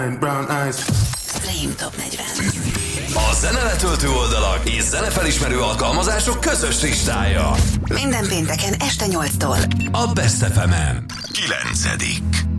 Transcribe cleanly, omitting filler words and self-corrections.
Brown eyes. Stream Top 40. A zeneletöltő oldalak és zenefelismerő alkalmazások közös listája. Minden pénteken este 8-tól. A Best FM-en 9.